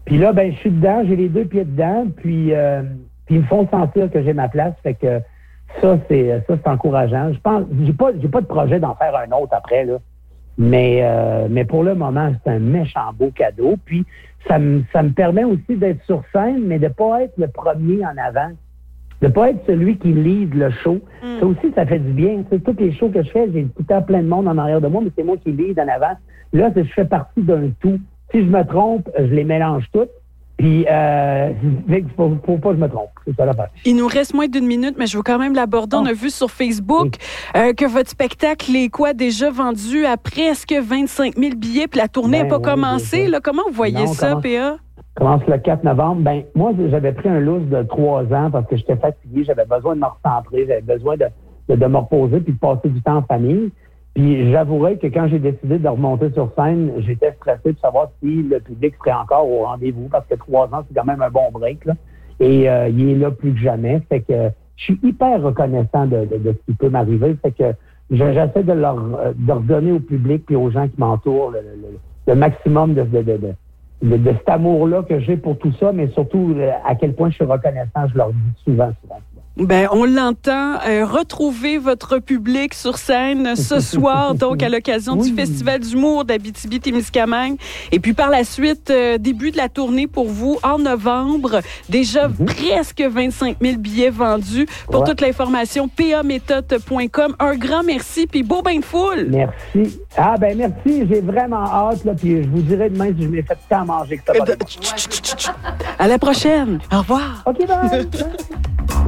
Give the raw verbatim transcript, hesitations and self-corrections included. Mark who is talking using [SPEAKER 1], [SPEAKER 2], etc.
[SPEAKER 1] Puis là, ben je suis dedans, j'ai les deux pieds dedans, puis, euh, puis ils me font sentir que j'ai ma place. Fait que ça, c'est ça, c'est encourageant. Je pense, j'ai pas, j'ai pas de projet d'en faire un autre après, là. Mais, euh, mais pour le moment, c'est un méchant beau cadeau. Puis ça me, ça me permet aussi d'être sur scène, mais de pas être le premier en avant. De pas être celui qui lead le show. Mm. Ça aussi, ça fait du bien. Tu sais, tous les shows que je fais, j'ai tout le temps plein de monde en arrière de moi, mais c'est moi qui lead en avant. Là, je fais partie d'un tout. Si je me trompe, je les mélange toutes. Puis, euh, il faut, faut pas que je me trompe. C'est ça l'affaire.
[SPEAKER 2] Il nous reste moins d'une minute, mais je veux quand même l'aborder. Oh. On a vu sur Facebook oui. euh, que votre spectacle est quoi déjà vendu à presque vingt-cinq mille billets, puis la tournée n'a ben, pas oui, commencé. Là. Comment vous voyez non, ça, commence, P A?
[SPEAKER 1] Commence le quatre novembre. Ben, moi, j'avais pris un lousse de trois ans parce que j'étais fatigué, j'avais besoin de me recentrer, j'avais besoin de, de, de me reposer puis de passer du temps en famille. Puis j'avouerais que quand j'ai décidé de remonter sur scène, j'étais stressé de savoir si le public serait encore au rendez-vous parce que trois ans, c'est quand même un bon break, là. Et euh, il est là plus que jamais. Fait que je suis hyper reconnaissant de, de, de ce qui peut m'arriver. Fait que j'essaie de leur de redonner au public et aux gens qui m'entourent le, le, le maximum de, de, de, de, de, de cet amour-là que j'ai pour tout ça, mais surtout à quel point je suis reconnaissant, je leur dis souvent, souvent.
[SPEAKER 2] Ben, on l'entend. Euh, retrouvez votre public sur scène ce soir, donc à l'occasion oui. du Festival d'humour d'Abitibi-Témiscamingue. Et puis par la suite, euh, début de la tournée pour vous en novembre. Déjà mm-hmm. presque vingt-cinq mille billets vendus. Pour ouais. toute l'information, p a méthode point com. Un grand merci, puis beau bain de foule.
[SPEAKER 1] Merci. Ah ben merci, j'ai vraiment hâte, là, puis je vous dirai demain si je m'ai fait tant manger que ça.
[SPEAKER 2] À la prochaine. Au revoir.
[SPEAKER 1] OK, bye.